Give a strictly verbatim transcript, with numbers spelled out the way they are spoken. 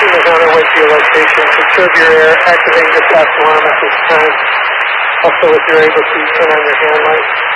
team is on their way to your location. Conserve your air. Activate your fast alarm at this time. Also, if you're able to, turn on your hand light.